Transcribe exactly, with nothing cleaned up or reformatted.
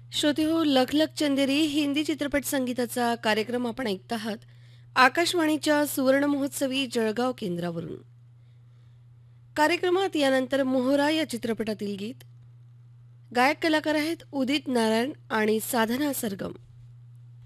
श्रोते हो, लख लख चंदेरी हिंदी चित्रपट संगीताचा कार्यक्रम आपण ऐकत आहात आकाशवाणीच्या सुवर्ण महोत्सवी जळगाव केंद्रावरून. कार्यक्रमात यानंतर मोहरा या चित्रपटातील गीत. गायक कलाकार आहेत उदित नारायण आणि साधना सरगम.